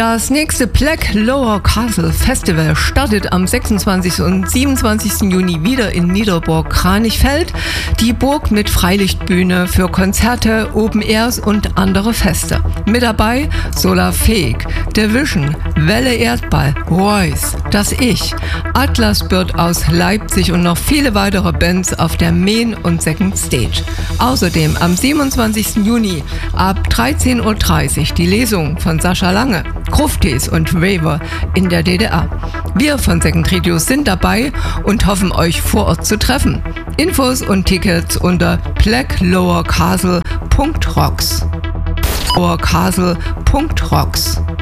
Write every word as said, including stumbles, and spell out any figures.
Das nächste Black Lower Castle Festival startet am sechsundzwanzigsten und siebenundzwanzigsten Juni wieder in Niederburg-Kranichfeld. Die Burg mit Freilichtbühne für Konzerte, Open Airs und andere Feste. Mit dabei Solar Fake, Division, Welle Erdball, Royce, Das Ich, Atlas Bird aus Leipzig und noch viele weitere Bands auf der Main und Second Stage. Außerdem am siebenundzwanzigsten Juni ab dreizehn Uhr dreißig die Lesung von Sascha Lange, Gruftis und Raver in der D D R. Wir von Second Radio sind dabei und hoffen, euch vor Ort zu treffen. Infos und Tickets unter black lower castle punkt rocks. lower castle punkt rocks